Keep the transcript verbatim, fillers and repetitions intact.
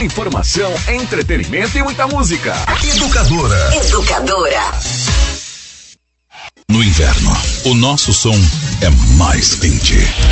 Informação, entretenimento e muita música. Educadora. Educadora. No inverno, o nosso som é mais quente.